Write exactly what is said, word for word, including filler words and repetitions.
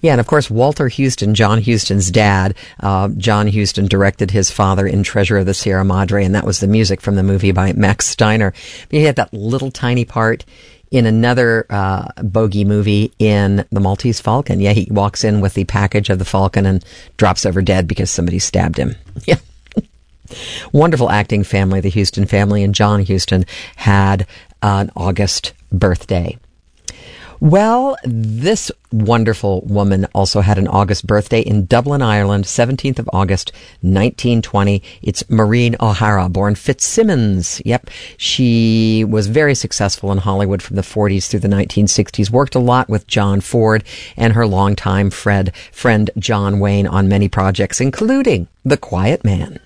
Yeah, and of course, Walter Huston, John Huston's dad, uh, John Huston directed his father in Treasure of the Sierra Madre, and that was the music from the movie by Max Steiner. He had that little tiny part in another uh, bogey movie in The Maltese Falcon. Yeah, he walks in with the package of the Falcon and drops over dead because somebody stabbed him. Yeah. Wonderful acting family, the Huston family, and John Huston had an August birthday. Well, this wonderful woman also had an August birthday in Dublin, Ireland, seventeenth of August, nineteen twenty. It's Maureen O'Hara, born Fitzsimmons. Yep. She was very successful in Hollywood from the forties through the nineteen sixties, worked a lot with John Ford and her longtime Fred, friend John Wayne on many projects, including The Quiet Man.